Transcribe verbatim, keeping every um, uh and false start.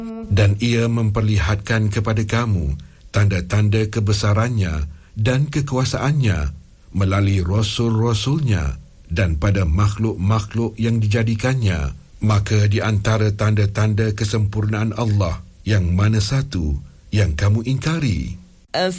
Dan ia memperlihatkan kepada kamu tanda-tanda kebesarannya dan kekuasaannya melalui rasul-rasulnya dan pada makhluk-makhluk yang dijadikannya. Maka di antara tanda-tanda kesempurnaan Allah, yang mana satu yang kamu ingkari?